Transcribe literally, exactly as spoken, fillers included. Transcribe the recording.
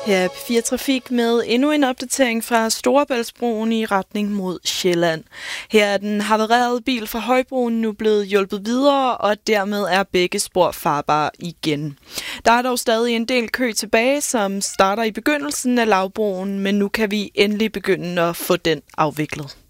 Her er P fire Trafik med endnu en opdatering fra Storebæltsbroen i retning mod Sjælland. Her er den havarerede bil fra Højbroen nu blevet hjulpet videre, og dermed er begge spor farbare igen. Der er dog stadig en del kø tilbage, som starter i begyndelsen af Lavbroen, men nu kan vi endelig begynde at få den afviklet.